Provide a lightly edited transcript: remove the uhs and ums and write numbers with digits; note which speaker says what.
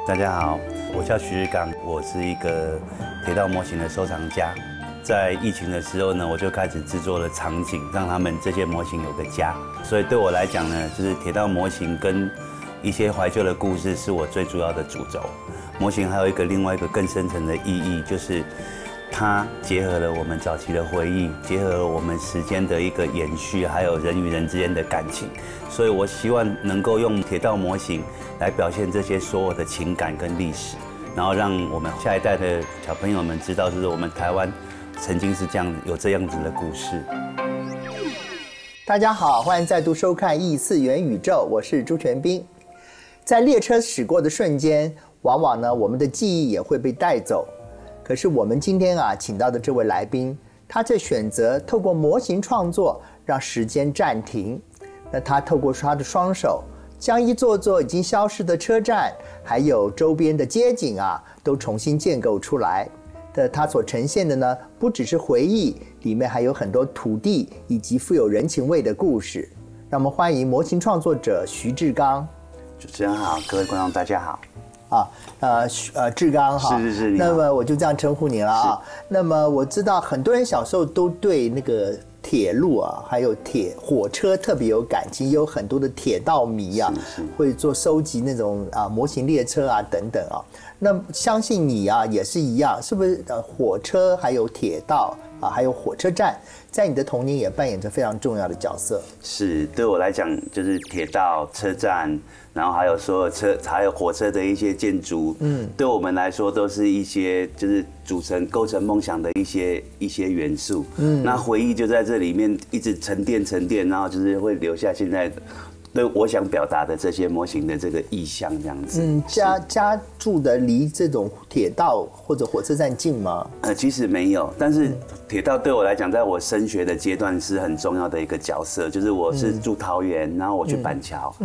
Speaker 1: 大家好，我叫徐日刚，我是一个铁道模型的收藏家。在疫情的时候呢，我就开始制作了场景，让他们这些模型有个家。所以对我来讲呢，就是铁道模型跟一些怀旧的故事是我最主要的主轴。模型还有另外一个更深层的意义，就是它结合了我们早期的回忆，结合了我们时间的一个延续，还有人与人之间的感情。所以我希望能够用铁道模型来表现这些所有的情感跟历史，然后让我们下一代的小朋友们知道，就是我们台湾曾经是有这样子的故事。
Speaker 2: 大家好，欢迎再度收看《异次元宇宙》，我是朱全斌。在列车驶过的瞬间，往往呢，我们的记忆也会被带走。可是我们今天请到的这位来宾，他却选择透过模型创作，让时间暂停。那他透过他的双手，将一座座已经消失的车站，还有周边的街景都重新建构出来。他所呈现的呢，不只是回忆，里面还有很多土地以及富有人情味的故事。让我们欢迎模型创作者徐志刚。
Speaker 1: 主持人好，各位观众大家好。
Speaker 2: 志刚哈，
Speaker 1: 是，
Speaker 2: 那么我就这样称呼你了啊。那么我知道很多人小时候都对那个铁路还有火车特别有感情，有很多的铁道迷会做收集那种模型列车等等那相信你也是一样，是不是？火车还有铁道还有火车站，在你的童年也扮演着非常重要的角色。是，
Speaker 1: 对我来讲，就是铁道、车站，然后还有所有还有火车的一些建筑，对我们来说都是一些就是构成梦想的一些元素。那回忆就在这里面一直沉淀，然后就是会留下现在对我想表达的这些模型的这个意象，这样子。
Speaker 2: 家住的离这种铁道或者火车站近吗？
Speaker 1: 其实没有，但是铁道对我来讲，在我升学的阶段是很重要的一个角色。就是我是住桃园，然后我去板桥，